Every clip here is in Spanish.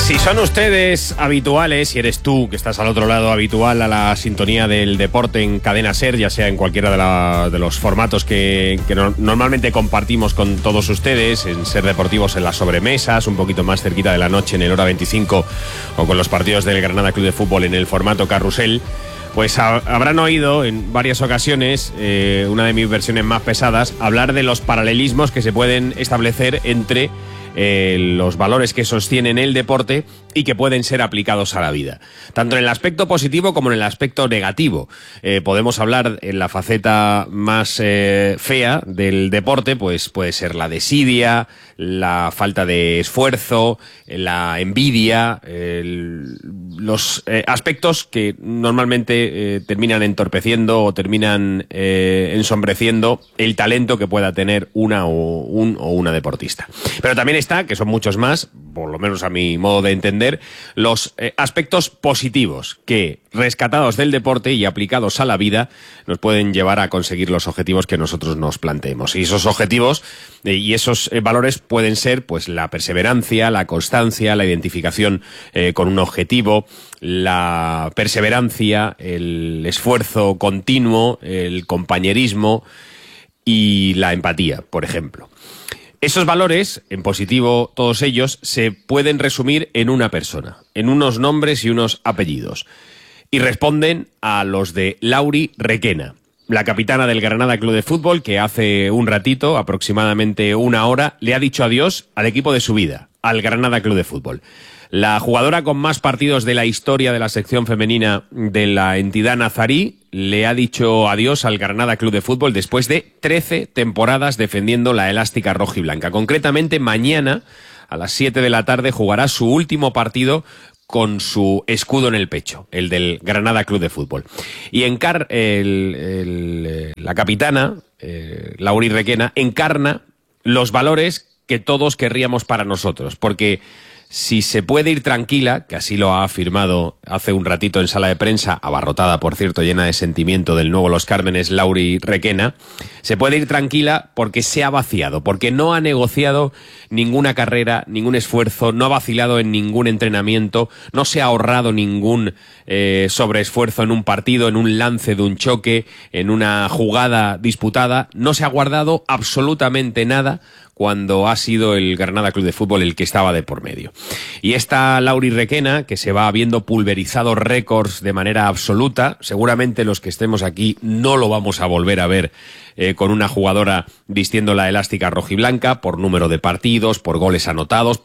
Si son ustedes habituales, si eres tú que estás al otro lado habitual a la sintonía del deporte en Cadena SER, ya sea en cualquiera de los formatos que normalmente compartimos con todos ustedes, en SER Deportivos en las sobremesas, un poquito más cerquita de la noche en el Hora 25 o con los partidos del Granada Club de Fútbol en el formato carrusel, pues habrán oído en varias ocasiones, una de mis versiones más pesadas, hablar de los paralelismos que se pueden establecer entre los valores que sostienen el deporte y que pueden ser aplicados a la vida, tanto en el aspecto positivo como en el aspecto negativo. Podemos hablar en la faceta más fea del deporte, pues puede ser la desidia, la falta de esfuerzo, la envidia, los aspectos que normalmente terminan entorpeciendo o terminan ensombreciendo el talento que pueda tener una o una deportista. Pero también está, que son muchos más, por lo menos a mi modo de entender, los aspectos positivos que, rescatados del deporte y aplicados a la vida, nos pueden llevar a conseguir los objetivos que nosotros nos planteemos. Y esos objetivos y esos valores pueden ser pues la perseverancia, la constancia, la identificación con un objetivo, la perseverancia, el esfuerzo continuo, el compañerismo y la empatía, por ejemplo. Esos valores, en positivo todos ellos, se pueden resumir en una persona, en unos nombres y unos apellidos, y responden a los de Lauri Requena, la capitana del Granada Club de Fútbol, que hace un ratito, aproximadamente una hora, le ha dicho adiós al equipo de su vida, al Granada Club de Fútbol. La jugadora con más partidos de la historia de la sección femenina de la entidad nazarí le ha dicho adiós al Granada Club de Fútbol después de 13 temporadas defendiendo la elástica rojiblanca. Concretamente, mañana a las 7 de la tarde jugará su último partido con su escudo en el pecho, el del Granada Club de Fútbol. Y la capitana, Lauri Requena, encarna los valores que todos querríamos para nosotros, porque si se puede ir tranquila, que así lo ha afirmado hace un ratito en sala de prensa, abarrotada, por cierto, llena de sentimiento del nuevo Los Cármenes, Lauri Requena, se puede ir tranquila porque se ha vaciado, porque no ha negociado ninguna carrera, ningún esfuerzo, no ha vacilado en ningún entrenamiento, no se ha ahorrado ningún sobreesfuerzo en un partido, en un lance de un choque, en una jugada disputada, no se ha guardado absolutamente nada cuando ha sido el Granada Club de Fútbol el que estaba de por medio. Y esta Lauri Requena, que se va viendo pulverizado récords de manera absoluta, seguramente los que estemos aquí no lo vamos a volver a ver con una jugadora vistiendo la elástica rojiblanca, por número de partidos, por goles anotados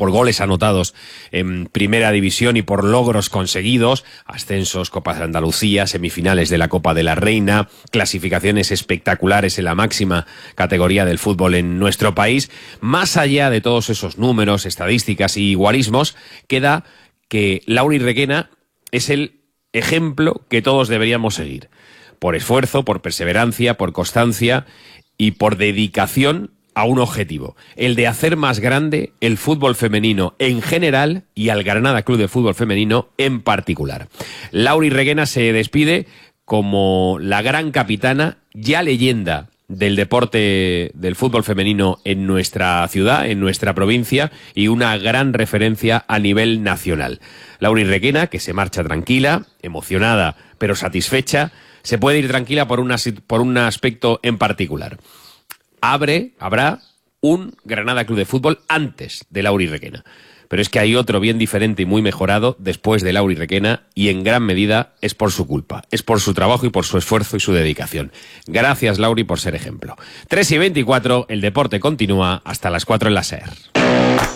en Primera División y por logros conseguidos, ascensos, Copas de Andalucía, semifinales de la Copa de la Reina, clasificaciones espectaculares en la máxima categoría del fútbol en nuestro país. Más allá de todos esos números, estadísticas y guarismos, queda que Lauri Requena es el ejemplo que todos deberíamos seguir. Por esfuerzo, por perseverancia, por constancia y por dedicación a un objetivo, el de hacer más grande el fútbol femenino en general y al Granada Club de Fútbol femenino en particular. Lauri Requena se despide como la gran capitana, ya leyenda del deporte del fútbol femenino en nuestra ciudad, en nuestra provincia, y una gran referencia a nivel nacional. Lauri Requena, que se marcha tranquila, emocionada, pero satisfecha, se puede ir tranquila por un aspecto en particular. Habrá un Granada Club de Fútbol antes de Lauri Requena. Pero es que hay otro bien diferente y muy mejorado después de Lauri Requena, y en gran medida es por su culpa, es por su trabajo y por su esfuerzo y su dedicación. Gracias, Lauri, por ser ejemplo. 3:24, el deporte continúa hasta las 4 en la SER.